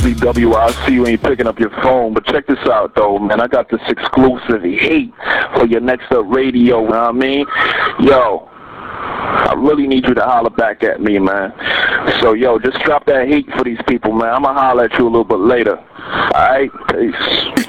WCW. I see you ain't picking up your phone, but check this out, though, man. I got this exclusive heat for your next up radio, you know what I mean? Yo, I really need you to holler back at me, man. So, yo, just drop that heat for these people, man. I'm going to holler at you a little bit later. All right? Peace.